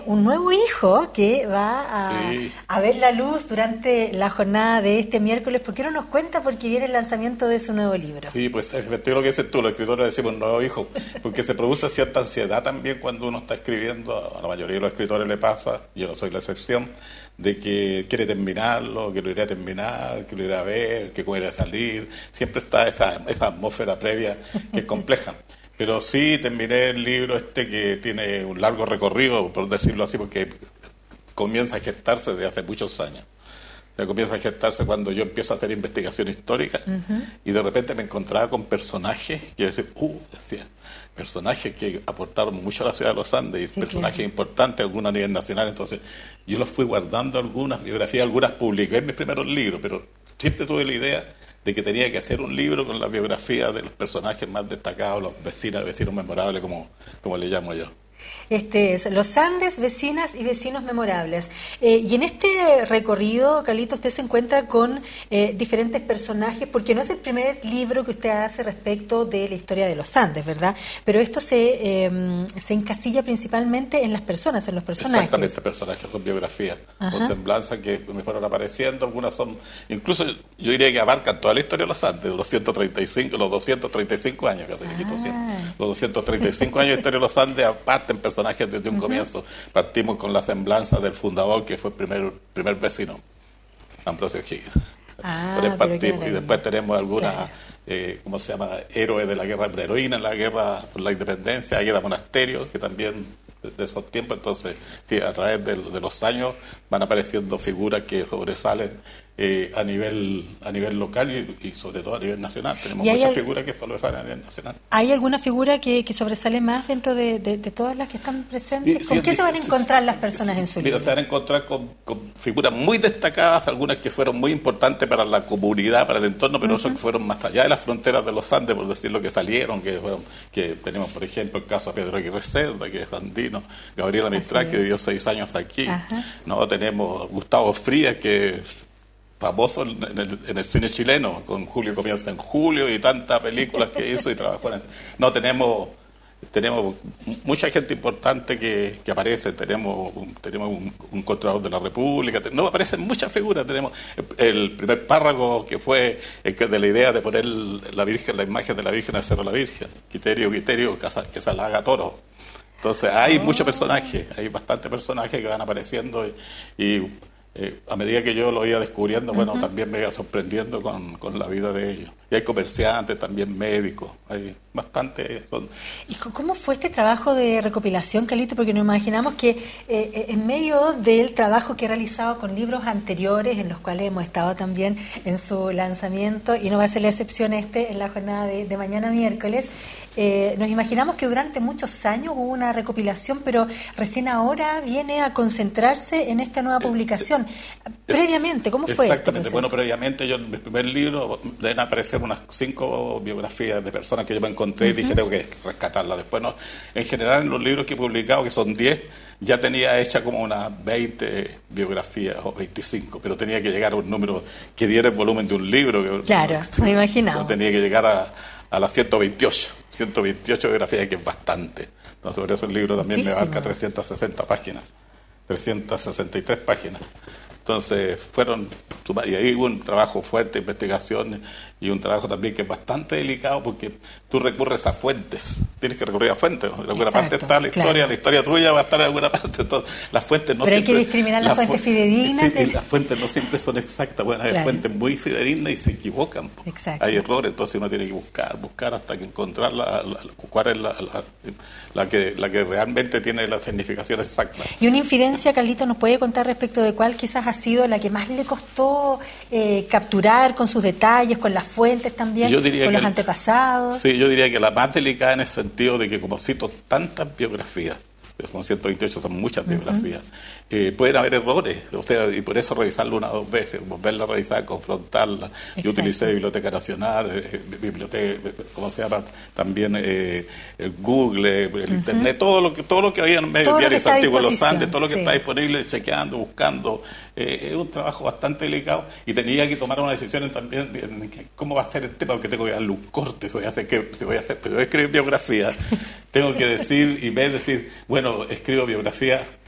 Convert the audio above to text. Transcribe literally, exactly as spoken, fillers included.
un nuevo hijo que va a, sí. a ver la luz durante la jornada de este miércoles. ¿Por qué no nos cuenta? Porque viene el lanzamiento de su nuevo libro. Sí, pues efectivamente lo que dices tú, los escritores decimos nuevo hijo, porque se produce cierta ansiedad también cuando uno está escribiendo. A la mayoría de los escritores le pasa, yo no soy la excepción, de que quiere terminarlo, que lo irá a terminar, que lo irá a ver, que cómo irá a salir. Siempre está esa, esa atmósfera previa que es compleja. Pero sí terminé el libro este que tiene un largo recorrido, por decirlo así, porque comienza a gestarse desde hace muchos años. O sea, comienza a gestarse cuando yo empiezo a hacer investigación histórica uh-huh. y de repente me encontraba con personajes que yo decía, uh, decía, personajes que aportaron mucho a la ciudad de los Andes y sí, personajes claro. importantes, algunos a nivel nacional. Entonces yo los fui guardando algunas biografías, algunas publiqué en mis primeros libros, pero siempre tuve la idea de que tenía que hacer un libro con la biografía de los personajes más destacados, los vecinos, vecinos memorables, como, como le llamo yo. Este es Los Andes, vecinas y vecinos memorables. Eh, y en este recorrido, Carlito, usted se encuentra con eh, diferentes personajes, porque no es el primer libro que usted hace respecto de la historia de los Andes, ¿verdad? Pero esto se, eh, se encasilla principalmente en las personas, en los personajes. Exactamente, personajes, son biografías, Ajá. con semblanzas que me fueron apareciendo, algunas son, incluso yo diría que abarcan toda la historia de los Andes, los ciento treinta y cinco, los doscientos treinta y cinco años, casi ah. los doscientos treinta y cinco años de historia de los Andes, aparte en personajes desde un uh-huh. comienzo. Partimos con la semblanza del fundador, que fue el primer, primer vecino, Ambrosio O'Higgins. Ah, Por ahí partimos, y después tenemos algunas, claro. eh, ¿cómo se llama?, héroes de la guerra, heroína en la guerra por la independencia, la guerra monasterio, que también de esos tiempos. Entonces, sí, a través de, de los años van apareciendo figuras que sobresalen eh, a nivel a nivel local y, y sobre todo a nivel nacional. Tenemos muchas al... figuras que sobresalen a nivel nacional. ¿Hay alguna figura que, que sobresale más dentro de, de, de todas las que están presentes? Sí, ¿Con sí, qué sí, se van a encontrar sí, las personas sí, en su mira, libro? Se van a encontrar con, con figuras muy destacadas, algunas que fueron muy importantes para la comunidad, para el entorno, pero uh-huh. otras que fueron más allá de las fronteras de los Andes, por decirlo, que salieron, que fueron, que tenemos, por ejemplo, el caso de Pedro Aguirre Cerda, que es andino, Gabriela Mistral, que vivió seis años aquí. Ajá. No, tenemos Gustavo Frías, que famoso en el, en el cine chileno, con Julio comienza en julio y tantas películas que hizo y trabajó en eso. No, tenemos tenemos mucha gente importante que, que aparece, tenemos un, tenemos un, un Contralor de la República, no, aparecen muchas figuras. Tenemos el primer párroco que fue el que de la idea de poner la Virgen, la imagen de la Virgen al Cerro de la Virgen, Quiterio, Quiterio, que se la haga Toro. Entonces hay oh. muchos personajes, hay bastantes personajes que van apareciendo y, y eh, a medida que yo lo iba descubriendo, bueno, uh-huh. también me iba sorprendiendo con, con la vida de ellos. Y hay comerciantes, también médicos, hay bastante. Son... ¿Y cómo fue este trabajo de recopilación, Carlito? Porque nos imaginamos que eh, en medio del trabajo que he realizado con libros anteriores, en los cuales hemos estado también en su lanzamiento, y no va a ser la excepción este, en la jornada de, de mañana miércoles, Eh, nos imaginamos que durante muchos años hubo una recopilación, pero recién ahora viene a concentrarse en esta nueva publicación. Eh, previamente, ¿cómo fue? Exactamente, este bueno, previamente yo en mi primer libro deben aparecer unas cinco biografías de personas que yo me encontré uh-huh. y dije tengo que rescatarlas. Después, no, en general en los libros que he publicado, que son diez, ya tenía hecha como unas veinte biografías o veinticinco, pero tenía que llegar a un número que diera el volumen de un libro. Que, claro, no, me imaginaba. Tenía que llegar a, a las ciento veintiocho. ciento veintiocho biografías, que es bastante. Entonces, sobre eso el libro también Muchísimo. me abarca trescientas sesenta páginas, trescientas sesenta y tres páginas. Entonces, fueron, y ahí hubo un trabajo fuerte, investigación, y un trabajo también que es bastante delicado, porque tú recurres a fuentes, tienes que recurrir a fuentes, ¿no? En alguna Exacto, parte está la historia, claro. la historia tuya va a estar en alguna parte, entonces las fuentes no Pero siempre... hay que discriminar las, las fuentes fu- fidedignas. Sí, de... las fuentes no siempre son exactas, bueno, hay claro. fuentes muy fidedignas y se equivocan, hay errores, entonces uno tiene que buscar, buscar hasta que encontrar la, la, cuál es la, la, la, que, la que realmente tiene la significación exacta. Y una infidencia, Carlito, ¿nos puede contar respecto de cuál quizás ha sido la que más le costó eh, capturar con sus detalles, con las fuentes también, con los el, antepasados? Sí, yo diría que la más delicada en el sentido de que, como cito tantas biografías, son ciento veintiocho, son muchas uh-huh. biografías, eh, pueden haber errores, o sea, y por eso revisarlo una o dos veces, volverla a revisar, confrontarla. Exacto. Yo utilicé Biblioteca Nacional, eh, biblioteca, ¿cómo se llama? También eh, el Google, el uh-huh. Internet, todo lo que todo lo que había en los medios diarios antiguos de los Andes, todo lo que sí. está disponible, chequeando, buscando. Eh, es un trabajo bastante delicado y tenía que tomar una decisión también de, de, de cómo va a ser el tema, porque tengo que darle un corte, si voy a hacer, que, si voy a hacer, pero voy a escribir biografía, tengo que decir y ver, decir, bueno, escribo biografía